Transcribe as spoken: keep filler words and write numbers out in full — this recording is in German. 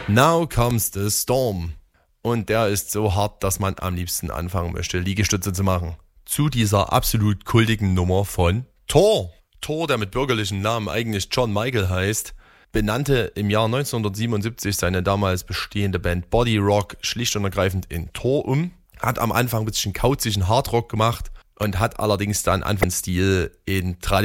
Now Comes the Storm. Und der ist so hart, dass man am liebsten anfangen möchte, Liegestütze zu machen. Zu dieser absolut kultigen Nummer von Thor. Thor, der mit bürgerlichen Namen eigentlich John Michael heißt, benannte im Jahr neunzehnhundertsiebenundsiebzig seine damals bestehende Band Body Rock schlicht und ergreifend in Thor um. Hat am Anfang ein bisschen kauzigen Hardrock gemacht und hat allerdings dann Anfangsstil in traditionellen